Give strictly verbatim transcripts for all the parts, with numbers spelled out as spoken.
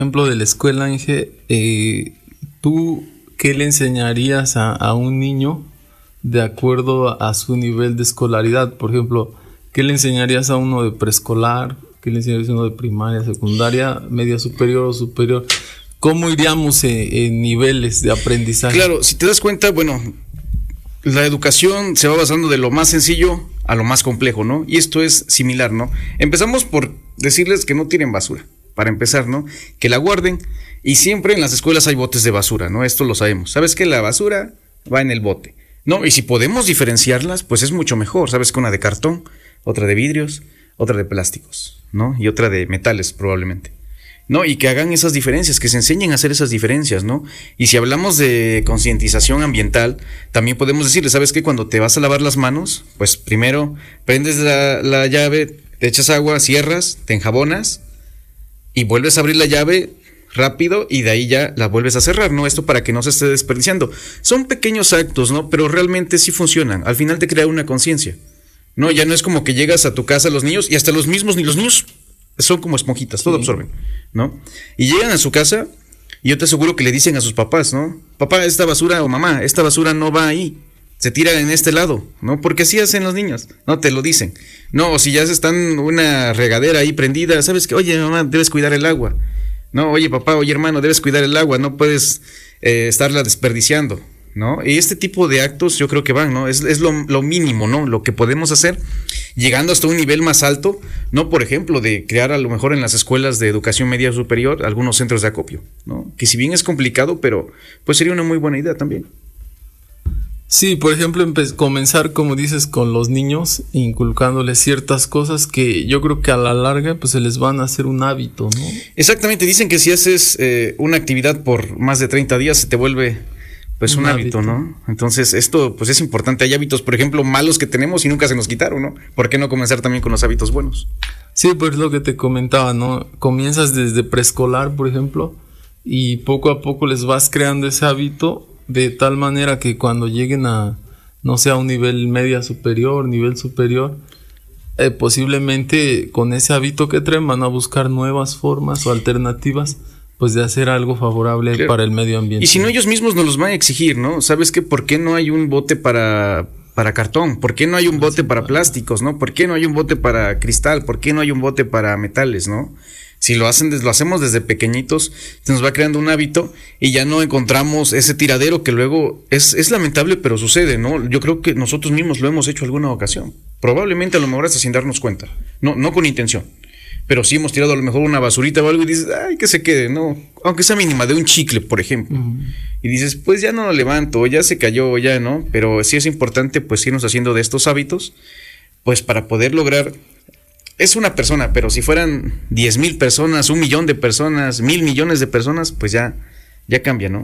ejemplo de la escuela, Ángel, eh, ¿tú qué le enseñarías a, a un niño de acuerdo a su nivel de escolaridad? Por ejemplo, ¿qué le enseñarías a uno de preescolar? ¿Qué le enseñarías a uno de primaria, secundaria, media superior o superior? ¿Cómo iríamos en, en niveles de aprendizaje? Claro, si te das cuenta, bueno, la educación se va basando de lo más sencillo a lo más complejo, ¿no? Y esto es similar, ¿no? Empezamos por decirles que no tiren basura, para empezar, ¿no? Que la guarden, y siempre en las escuelas hay botes de basura, ¿no? Esto lo sabemos. ¿Sabes que la basura va en el bote? No, y si podemos diferenciarlas, pues es mucho mejor. ¿Sabes que una de cartón, otra de vidrios, otra de plásticos, ¿no? Y otra de metales probablemente, ¿no? Y que hagan esas diferencias, que se enseñen a hacer esas diferencias, ¿no? Y si hablamos de concientización ambiental, también podemos decirle, ¿sabes qué? Cuando te vas a lavar las manos, pues primero prendes la, la llave, te echas agua, cierras, te enjabonas y vuelves a abrir la llave rápido y de ahí ya la vuelves a cerrar, ¿no? Esto para que no se esté desperdiciando. Son pequeños actos, ¿no? Pero realmente sí funcionan. Al final te crea una conciencia, ¿no? Ya no es como que llegas a tu casa los niños y hasta los mismos, ni los niños son como esponjitas, todo sí. absorben, ¿no? Y llegan a su casa y yo te aseguro que le dicen a sus papás, ¿no? Papá, esta basura, o mamá, esta basura no va ahí, se tira en este lado, ¿no? Porque así hacen los niños, ¿no? Te lo dicen. No, o si ya se están una regadera ahí prendida, ¿sabes qué? Oye, mamá, debes cuidar el agua. No, oye, papá, oye, hermano, debes cuidar el agua, no puedes eh, estarla desperdiciando, ¿no? Y este tipo de actos yo creo que van, ¿no? Es, es lo, lo mínimo, ¿no? Lo que podemos hacer, llegando hasta un nivel más alto, ¿no? Por ejemplo, de crear a lo mejor en las escuelas de educación media superior algunos centros de acopio, ¿no? Que si bien es complicado, pero pues sería una muy buena idea también. Sí, por ejemplo, comenzar, como dices, con los niños, inculcándoles ciertas cosas que yo creo que a la larga pues se les van a hacer un hábito, ¿no? Exactamente, dicen que si haces eh, una actividad por más de treinta días se te vuelve pues un, un hábito, hábito, ¿no? Entonces esto pues es importante. Hay hábitos, por ejemplo, malos que tenemos y nunca se nos quitaron, ¿no? ¿Por qué no comenzar también con los hábitos buenos? Sí, pues lo que te comentaba, ¿no? Comienzas desde preescolar, por ejemplo, y poco a poco les vas creando ese hábito de tal manera que cuando lleguen a, no sé, a un nivel media superior, nivel superior, eh, posiblemente con ese hábito que traen van a buscar nuevas formas o alternativas pues de hacer algo favorable claro. para el medio ambiente. Y si no, ellos mismos nos los van a exigir, ¿no? ¿Sabes qué? ¿Por qué no hay un bote para, para cartón? ¿Por qué no hay un bote para plásticos, no? ¿Por qué no hay un bote para cristal? ¿Por qué no hay un bote para metales, no? Si lo hacen, lo hacemos desde pequeñitos, se nos va creando un hábito y ya no encontramos ese tiradero que luego es, es lamentable, pero sucede, ¿no? Yo creo que nosotros mismos lo hemos hecho alguna ocasión. Probablemente a lo mejor hasta sin darnos cuenta, no, no con intención. Pero sí hemos tirado a lo mejor una basurita o algo y dices, ay, que se quede, ¿no? Aunque sea mínima, de un chicle, por ejemplo. Uh-huh. Y dices, pues ya no lo levanto, ya se cayó, ya, ¿no? Pero sí es importante, pues, irnos haciendo de estos hábitos, pues, para poder lograr. Es una persona, pero si fueran diez mil personas, un millón de personas, mil millones de personas, pues ya, ya cambia, ¿no?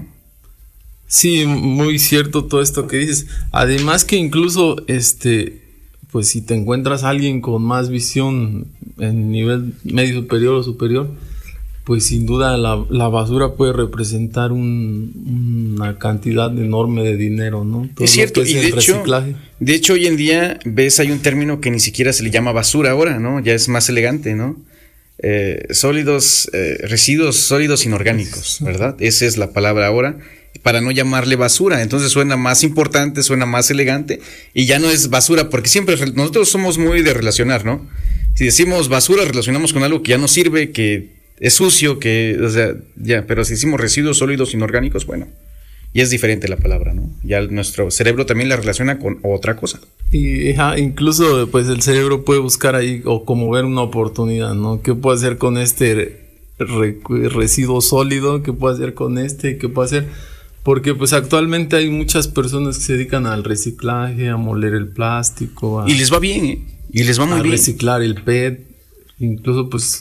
Sí, muy cierto todo esto que dices. Además que incluso, este, pues si te encuentras a alguien con más visión en nivel medio superior o superior, pues sin duda la, la basura puede representar un, una cantidad enorme de dinero, ¿no? Todo es cierto, es y de hecho, de hecho hoy en día ves hay un término que ni siquiera se le llama basura ahora, ¿no? Ya es más elegante, ¿no? Eh, sólidos, eh, residuos sólidos inorgánicos, ¿verdad? Esa es la palabra ahora, para no llamarle basura. Entonces suena más importante, suena más elegante y ya no es basura, porque siempre nosotros somos muy de relacionar, ¿no? Si decimos basura, relacionamos con algo que ya no sirve, que es sucio, que, o sea, ya, pero si decimos residuos sólidos inorgánicos, bueno, y es diferente la palabra, ¿no? Ya nuestro cerebro también la relaciona con otra cosa. Y ja, incluso, pues, el cerebro puede buscar ahí, o como ver una oportunidad, ¿no? ¿Qué puedo hacer con este re- residuo sólido? ¿Qué puedo hacer con este? ¿Qué puedo hacer? Porque, pues, actualmente hay muchas personas que se dedican al reciclaje, a moler el plástico. A, y les va bien, ¿eh? Y les va muy a bien. reciclar el P E T, incluso, pues...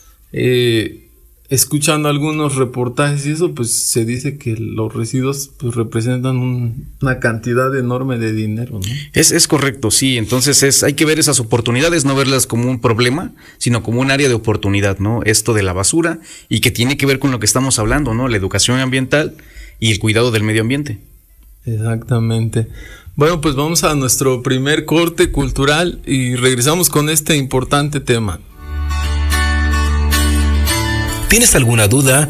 Eh, escuchando algunos reportajes y eso, pues se dice que los residuos pues representan un, una cantidad enorme de dinero, ¿no? Es, es correcto, sí. Entonces es, hay que ver esas oportunidades, no verlas como un problema, sino como un área de oportunidad, ¿no? Esto de la basura y que tiene que ver con lo que estamos hablando, ¿no? La educación ambiental y el cuidado del medio ambiente. Exactamente. Bueno, pues vamos a nuestro primer corte cultural y regresamos con este importante tema. ¿Tienes alguna duda